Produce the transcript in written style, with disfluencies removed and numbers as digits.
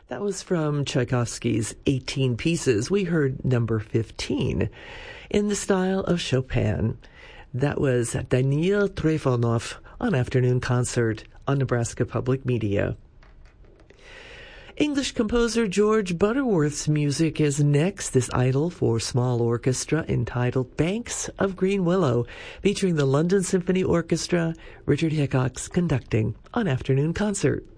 That was from Tchaikovsky's 18 Pieces. We heard number 15 in the style of Chopin. That was Daniil Trifonov on Afternoon Concert on Nebraska Public Media. English composer George Butterworth's music is next. This idyll for small orchestra entitled Banks of Green Willow, featuring the London Symphony Orchestra, Richard Hickox conducting on Afternoon Concert.